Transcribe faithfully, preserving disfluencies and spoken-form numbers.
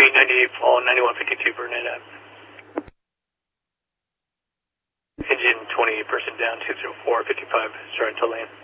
ninety-eight fall, ninety-one fifty-two for N A D A. Engine twenty-eight percent down, two zero four fifty-five, starting to land.